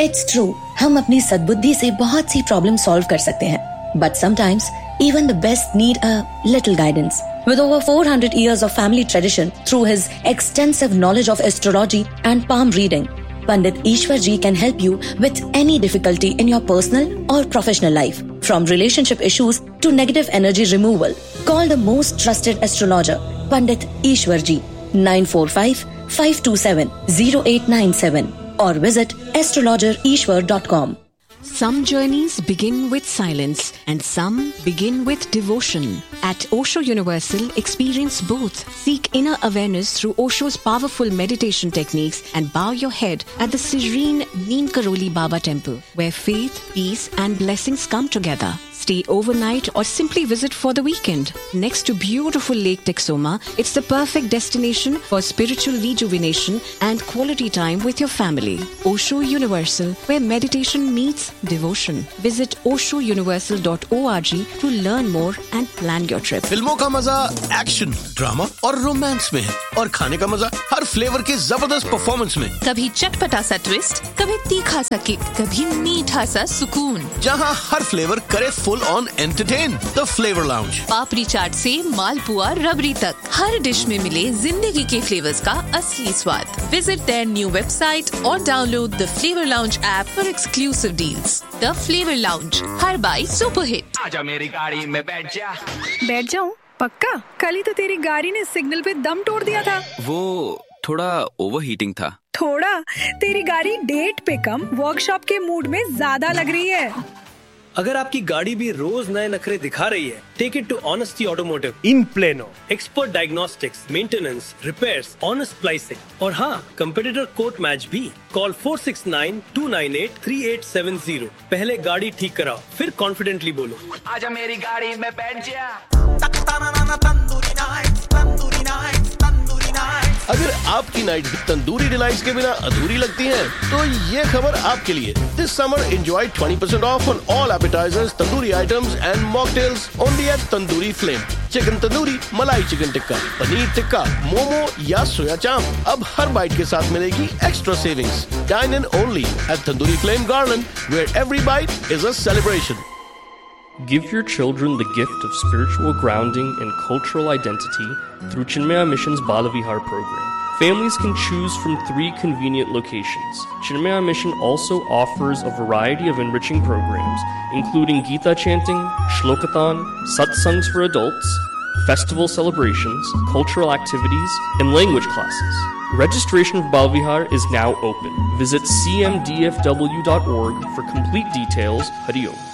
It's true, हम अपनी सद्बुद्धि से बहुत सी प्रॉब्लम सॉल्व कर सकते हैं. But sometimes, even the best need a little guidance. With over 400 years of family tradition, through his extensive knowledge of astrology and palm reading, Pandit Ishwar Ji can help you with any difficulty in your personal or professional life. From relationship issues to negative energy removal. Call the most trusted astrologer, Pandit Ishwar Ji, 945-527-0897 or visit astrologerishwar.com. Some journeys begin with silence and some begin with devotion. At Osho Universal, experience both. Seek inner awareness through Osho's powerful meditation techniques and bow your head at the serene Neem Karoli Baba Temple, where faith, peace and blessings come together. Stay overnight or simply visit for the weekend. Next to beautiful Lake Texoma, it's the perfect destination for spiritual rejuvenation and quality time with your family. Osho Universal, where meditation meets devotion. Visit oshouniversal.org to learn more and plan your trip. फिल्मों का मजा action, drama और romance में है और खाने का मजा हर फ्लेवर के जबरदस्त परफॉर्मेंस में. कभी चटपटा सा ट्विस्ट, कभी तीखा सा किक, कभी मीठा सा सुकून. जहाँ हर फ्लेवर करे full on entertain. The flavour lounge. पापड़ी चाट से मालपुआ रबड़ी तक, हर डिश में मिले जिंदगी के फ्लेवर्स का असली स्वाद. विजिट देयर न्यू वेबसाइट और download the flavour lounge app for exclusive deals. The flavour lounge, her by super hit. आजा मेरी गाड़ी में बैठ जा. बैठ जाऊं? पक्का? कल ही तो तेरी गाड़ी ने सिग्नल पे दम तोड़ दिया था. वो थोड़ा ओवरहीटिंग था. थोड़ा? तेरी गाड़ी डेट पे कम, वर्कशॉप के मूड में ज्यादा लग रही है. अगर आपकी गाड़ी भी रोज नए नखरे दिखा रही है, take it to honesty automotive in plano. Expert diagnostics, maintenance, repairs, honest pricing और हाँ, कंपेटिटर कोट मैच भी. कॉल 469-298-3870. पहले गाड़ी ठीक कराओ, फिर कॉन्फिडेंटली बोलो, आजा मेरी गाड़ी में बैठ जा. अगर आपकी नाइट भी तंदूरी डिलाइट्स के बिना अधूरी लगती है, तो ये खबर आपके लिए. This summer enjoy 20% of on all appetisers, tandoori items and mocktails only eight tandoori flame. Chicken tandoori, मलाई चिकन टिक्का, पनीर टिक्का, मोमो या सोया चाप. अब हर बाइट के साथ मिलेगी extra savings. Dine in only eight tandoori flame garden, where every bite is a celebration. Give your children the gift of spiritual grounding and cultural identity through Chinmaya Mission's Balavihar program. Families can choose from 3 convenient locations. Chinmaya Mission also offers a variety of enriching programs, including Gita chanting, Shlokathon, satsangs for adults, festival celebrations, cultural activities, and language classes. Registration for Balavihar is now open. Visit cmdfw.org for complete details. Hari Om.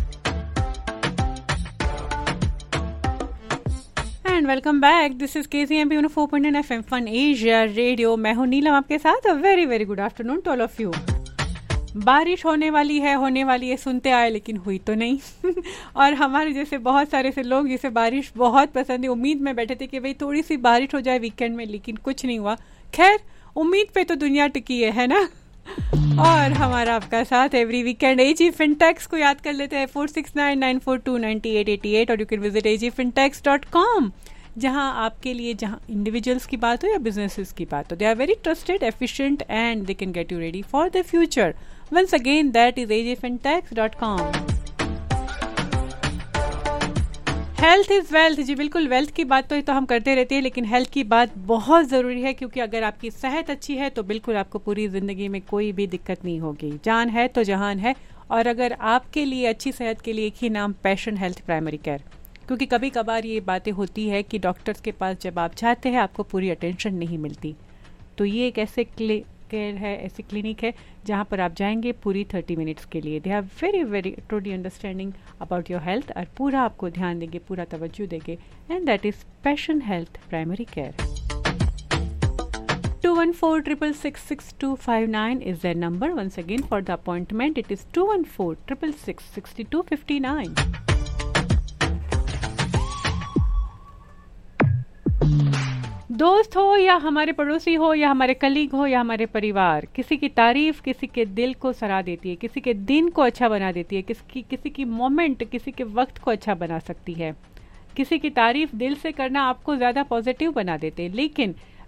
Welcome back. This is KCMP 4.9 FM fun Asia radio. मैं हूं नीलम आपके साथ. A very very good afternoon to all of you. बारिश होने वाली है सुनते आए, लेकिन हुई तो नहीं. और हमारे जैसे बहुत सारे से लोग जिसे बारिश बहुत पसंद है, उम्मीद में बैठे थे कि भाई थोड़ी सी बारिश हो जाए वीकेंड में, लेकिन कुछ नहीं हुआ. खैर, उम्मीद पे तो दुनिया टिकी है ना. और हमारा आपका साथ एवरी वीकेंड. AG Fintechs को याद कर लेते हैं, 4699429888 और यू कैन विजिट agfintechs.com, जहां आपके लिए, जहां इंडिविजुअल्स की बात हो या बिजनेसेस की बात हो, they are very trusted, efficient and they can get you ready for the future. Once again that is agfintechs.com. Health is wealth. जी बिल्कुल, वेल्थ की बात तो हम करते रहते हैं, लेकिन हेल्थ की बात बहुत ज़रूरी है, क्योंकि अगर आपकी सेहत अच्छी है तो बिल्कुल आपको पूरी ज़िंदगी में कोई भी दिक्कत नहीं होगी. जान है तो जहान है. और अगर आपके लिए अच्छी सेहत के लिए एक ही नाम, पैशन हेल्थ प्राइमरी केयर. क्योंकि कभी कभार ये बातें होती है कि डॉक्टर्स के पास जब आप जाते हैं आपको पूरी अटेंशन नहीं मिलती. तो ये एक ऐसे केयर है, ऐसी क्लिनिक है जहाँ पर आप जाएंगे पूरी 30 मिनट्स के लिए. They are very very truly understanding about your health और पूरा आपको ध्यान देंगे, पूरा तवज्जो देंगे. And that is passion health primary care. 214-666-6259 is their number. Once again, for the appointment, it is 214-666-6259. दोस्त हो या हमारे पड़ोसी हो या हमारे कलीग हो या हमारे परिवार, किसी की तारीफ किसी के दिल को सरा देती है, किसी के दिन को अच्छा बना देती है, किसी की मोमेंट, किसी के वक्त को अच्छा बना सकती है. किसी की तारीफ दिल से करना आपको ज़्यादा पॉजिटिव बना देते हैं, लेकिन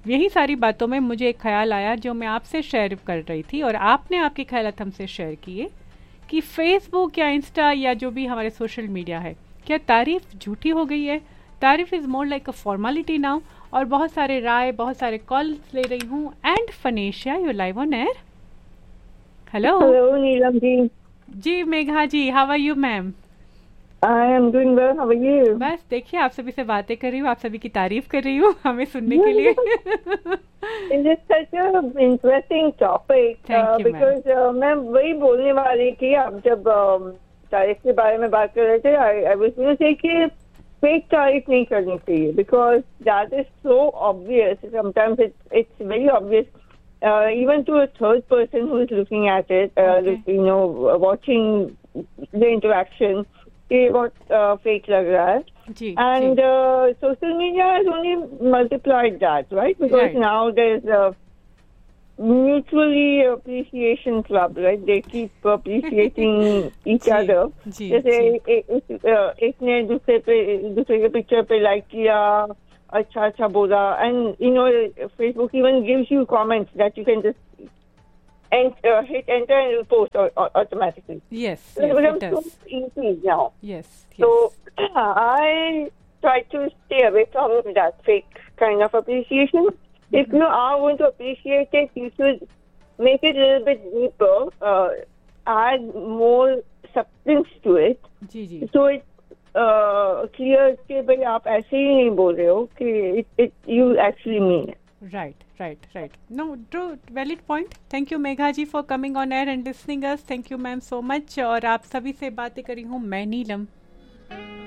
यही सारी बातों में मुझे एक ख्याल आया जो मैं आपसे शेयर कर रही थी और आपने आपके ख्यालात हमसे शेयर किए कि फेसबुक या इंस्टा या जो भी हमारे सोशल मीडिया है, क्या तारीफ झूठी हो गई है? तारीफ is more like a formality now. और बहुत सारे राय, बहुत सारे कॉल्स ले रही हूँ। And फनेशिया, you live on air. Hello Neelam ji. Megha ji, how are you ma'am? I am doing well, how are you? बस देखिए, आप सभी से बातें कर रही हूँ, आप सभी की तारीफ कर रही हूँ हमें सुनने के लिए। It is such an interesting topic because मैं वही बोलने वाली थी। आप जब तारीफ के बारे में बात कर रहे थे, I was going to say कि फेक तारीफ नहीं करनी चाहिए because that is so obvious. Sometimes it's very obvious, even to a third person who is looking at it, watching the interaction. कि बहुत फेक लग रहा है. And social media has only multiplied that, right? Because now there's a mutually appreciation club, right? They keep appreciating each other. जैसे एक ने दूसरे के पिक्चर पे लाइक किया, अच्छा बोला, and Facebook even gives you comments that you can just hit enter and it will post automatically. Yes, it does. So easy now. Yes. So I try to stay away from that fake kind of appreciation. If you are going to appreciate it, you should make it a little bit deeper, add more substance to it. So it's clear कि भाई आप ऐसे ही नहीं बोल रहे हो कि you actually mean it. Right. No, true, valid point. Thank you Megha ji for coming on air and listening us. Thank you ma'am so much. और आप सभी से बातें करी हूँ मैं नीलम।